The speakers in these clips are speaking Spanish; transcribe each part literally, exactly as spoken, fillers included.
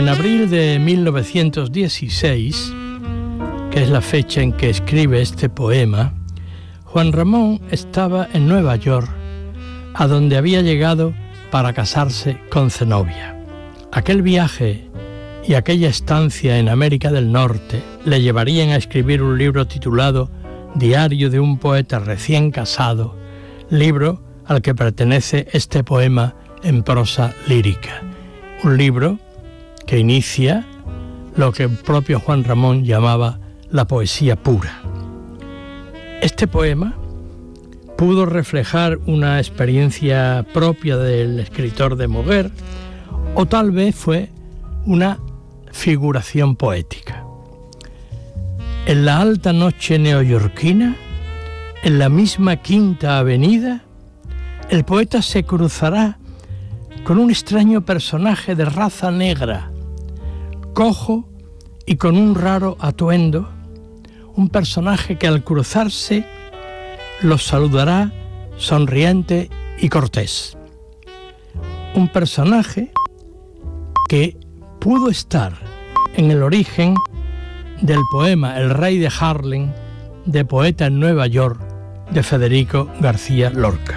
En abril de mil novecientos dieciséis, que es la fecha en que escribe este poema, Juan Ramón estaba en Nueva York, a donde había llegado para casarse con Zenobia. Aquel viaje y aquella estancia en América del Norte le llevarían a escribir un libro titulado Diario de un poeta recién casado, libro al que pertenece este poema en prosa lírica. Un libro que inicia lo que el propio Juan Ramón llamaba la poesía pura. Este poema pudo reflejar una experiencia propia del escritor de Moguer, o tal vez fue una figuración poética. En la alta noche neoyorquina, en la misma Quinta Avenida, el poeta se cruzará con un extraño personaje de raza negra, cojo y con un raro atuendo, un personaje que al cruzarse los saludará sonriente y cortés. Un personaje que pudo estar en el origen del poema El Rey de Harlem, de Poeta en Nueva York, de Federico García Lorca.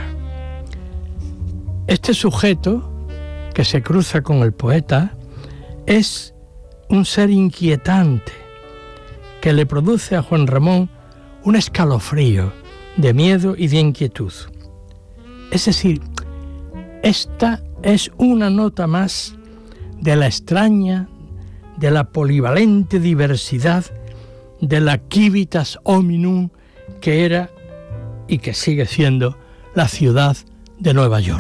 Este sujeto que se cruza con el poeta es un ser inquietante que le produce a Juan Ramón un escalofrío de miedo y de inquietud. Es decir, esta es una nota más de la extraña, de la polivalente diversidad de la civitas hominum que era y que sigue siendo la ciudad de Nueva York.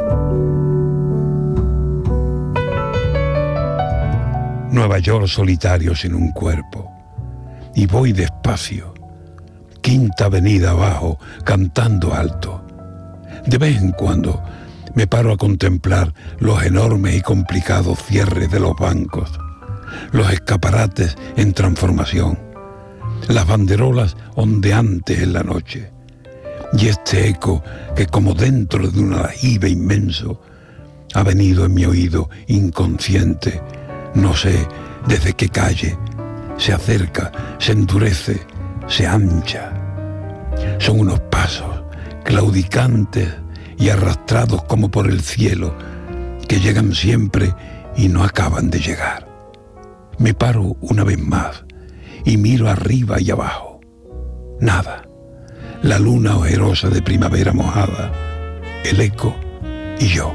Nueva York solitario sin un cuerpo, y voy despacio, Quinta Avenida abajo, cantando alto. De vez en cuando me paro a contemplar los enormes y complicados cierres de los bancos, los escaparates en transformación, las banderolas ondeantes en la noche, y este eco que como dentro de un aljibe inmenso ha venido en mi oído inconsciente, no sé desde qué calle, se acerca, se endurece, se ancha. Son unos pasos claudicantes y arrastrados como por el cielo, que llegan siempre y no acaban de llegar. Me paro una vez más y miro arriba y abajo. Nada. La luna ojerosa de primavera mojada, el eco y yo.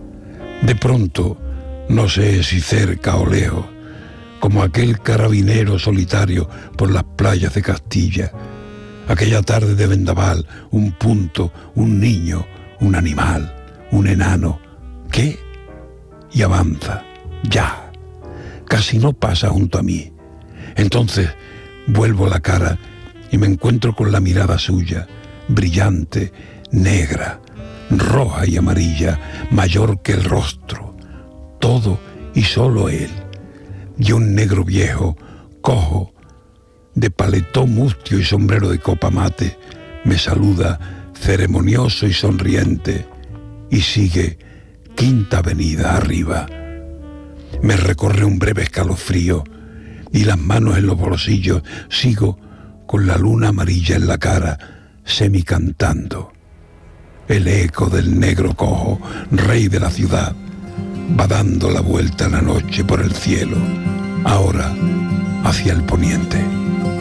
De pronto, no sé si cerca o lejos, como aquel carabinero solitario por las playas de Castilla, aquella tarde de vendaval, un punto, un niño, un animal, un enano. ¿Qué? Y avanza, ya. Casi no pasa junto a mí. Entonces vuelvo la cara y me encuentro con la mirada suya, brillante, negra, roja y amarilla, mayor que el rostro. Todo y solo él. Y un negro viejo, cojo, de paletó mustio y sombrero de copa mate, me saluda ceremonioso y sonriente y sigue Quinta Avenida arriba. Me recorre un breve escalofrío y las manos en los bolsillos sigo con la luna amarilla en la cara, semicantando. El eco del negro cojo, rey de la ciudad, va dando la vuelta a la noche por el cielo, ahora hacia el poniente.